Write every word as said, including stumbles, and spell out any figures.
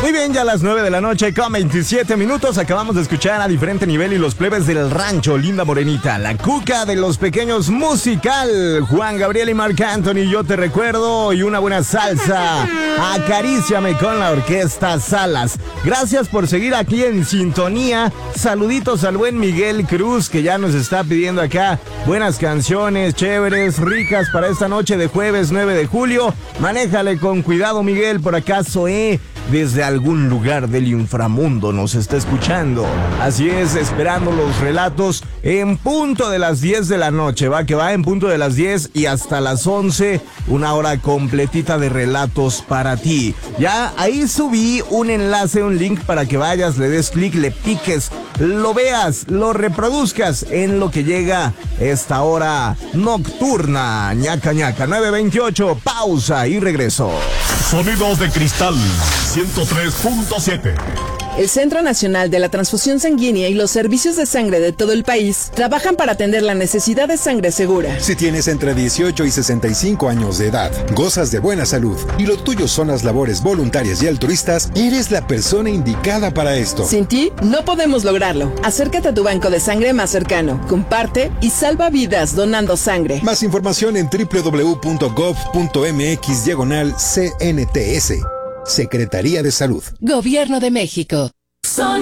Muy bien, ya a las nueve de la noche con veintisiete minutos acabamos de escuchar a Diferente Nivel y los Plebes del Rancho, Linda Morenita, la Cuca de los Pequeños Musical, Juan Gabriel y Marc Anthony, Yo Te Recuerdo, y una buena salsa, Acaríciame con la Orquesta Salas. Gracias por seguir aquí en sintonía. Saluditos al buen Miguel Cruz, que ya nos está pidiendo acá buenas canciones, chéveres, ricas para esta noche de jueves nueve de julio. Manéjale con cuidado, Miguel. Por acá Zoé, desde algún lugar del inframundo, nos está escuchando. Así es, esperando los relatos en punto de las diez de la noche. Va que va en punto de las diez y hasta las once, una hora completita de relatos para ti. Ya ahí subí un enlace, un link para que vayas, le des clic, le piques, lo veas, lo reproduzcas en lo que llega esta hora nocturna. Ñaca ñaca, nueve veintiocho, pausa y regreso. Sonidos de Cristal ciento tres punto siete. El Centro Nacional de la Transfusión Sanguínea y los servicios de sangre de todo el país trabajan para atender la necesidad de sangre segura. Si tienes entre dieciocho y sesenta y cinco años de edad, gozas de buena salud y lo tuyo son las labores voluntarias y altruistas, eres la persona indicada para esto. Sin ti, no podemos lograrlo. Acércate a tu banco de sangre más cercano, comparte y salva vidas donando sangre. Más información en doble u doble u doble u punto gov punto mx diagonal C N T S. Secretaría de Salud. Gobierno de México.